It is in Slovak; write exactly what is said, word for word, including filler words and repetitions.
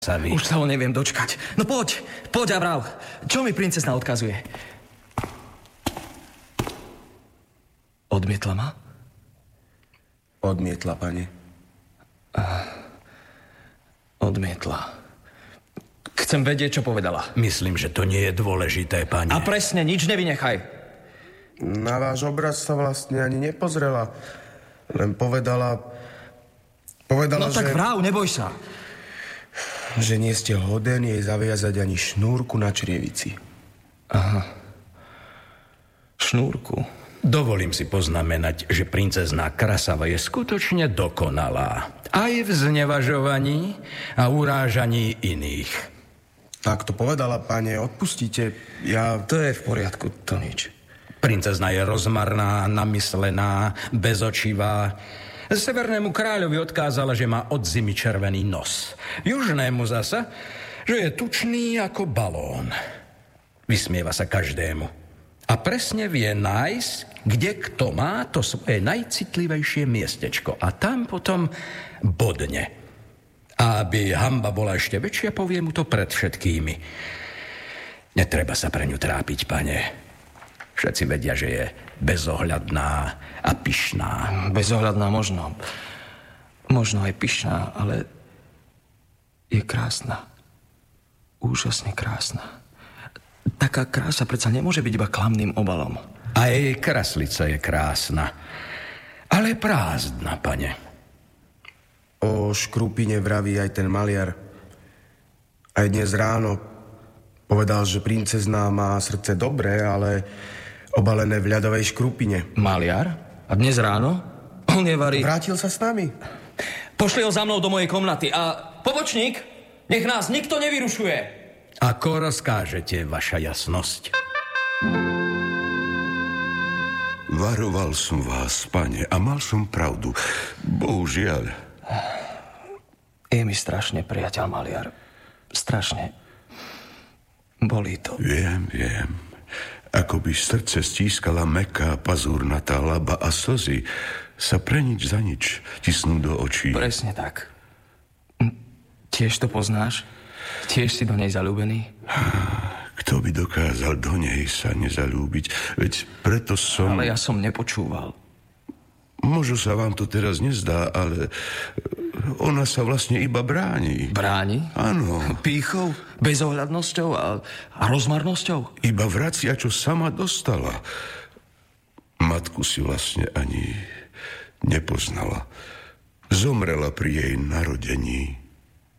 Savi. Už sa ho neviem dočkať. No poď, poď a vrav. Čo mi princezna odkazuje? Odmietla ma? Odmietla, pane. Odmietla. Chcem vedieť, čo povedala. Myslím, že to nie je dôležité, pane. A presne, nič nevynechaj. Na váš obraz sa vlastne ani nepozrela. Len povedala... Povedala, no tak že... vrav, neboj sa. Že nie ste hoden jej zaviazať ani šnúrku na črievici. Aha. Šnúrku. Dovolím si poznamenať, že princezná Krasava je skutočne dokonalá. Aj v znevažovaní a urážaní iných. Tak to povedala, pane, odpustíte. Ja... To je v poriadku, to nič. Princezna je rozmarná, namyslená, bezočivá. Severnému kráľovi odkázala, že má od zimy červený nos. Južnému zasa, že je tučný ako balón. Vysmieva sa každému. A presne vie nájsť, kde kto má to svoje najcitlivejšie miestečko. A tam potom bodne. A aby hanba bola ešte väčšia, povie mu to pred všetkými. Netreba sa pre ňu trápiť, pane. Všetci vedia, že je bezohľadná a pyšná. Bezohľadná možno. Možno aj pyšná, ale je krásna. Úžasne krásna. Taká krása predsa nemôže byť iba klamným obalom. A jej kraslica je krásna, ale prázdna, pane. O škrupine vraví aj ten maliar. Aj dnes ráno povedal, že princezná má srdce dobré, ale obalené v ľadovej škrupine. Maliar? A dnes ráno? On je varí... Vrátil sa s nami. Pošli ho za mnou do mojej komnaty a pobočník, nech nás nikto nevyrušuje. Ako rozkážete, vaša jasnosť? Varoval som vás, pane, a mal som pravdu. Bohužiaľ. Je mi strašne, priateľ maliar. Strašne. Bolí to. Viem, viem. Ako by srdce stískala mäkká pazúrnatá laba a slzy sa pre nič za nič tisnú do očí. Presne tak. Tiež to poznáš? Tiež si do nej zaľúbený? Kto by dokázal do nej sa nezalúbiť? Veď preto som... Ale ja som nepočúval. Možno sa vám to teraz nezdá, ale ona sa vlastne iba bráni. Bráni? Áno. Pýchou, bezohľadnosťou a, a rozmarnosťou? Iba vracia, čo sama dostala. Matku si vlastne ani nepoznala. Zomrela pri jej narodení.